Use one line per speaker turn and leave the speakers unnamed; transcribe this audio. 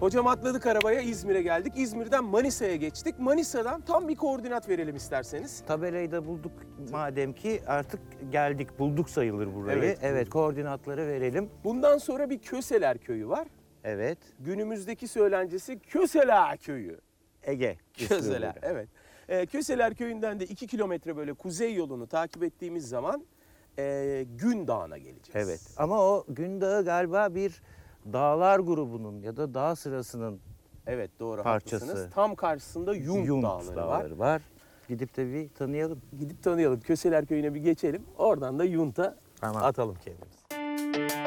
Hocam atladık arabaya, İzmir'e geldik. İzmir'den Manisa'ya geçtik. Manisa'dan tam bir koordinat verelim isterseniz.
Tabelayı da bulduk madem ki artık geldik, bulduk sayılır burayı.
Evet,
koordinatları verelim.
Bundan sonra bir Köseler Köyü var.
Evet,
Günümüzdeki söylencesi Köseler Köyü.
Ege.
Köseler,
üslubu.
evet. Köseler Köyü'nden de 2 kilometre böyle kuzey yolunu takip ettiğimiz zaman Gün Dağı'na geleceğiz.
Evet, ama o Gün Dağı galiba bir dağlar grubunun ya da dağ sırasının
Evet, doğru,
parçası.
haklısınız. Tam karşısında Yunt Dağları var.
Gidip de bir tanıyalım.
Gidip tanıyalım. Köseler Köyü'ne bir geçelim. Oradan da Yunt'a
Tamam.
atalım kendimizi.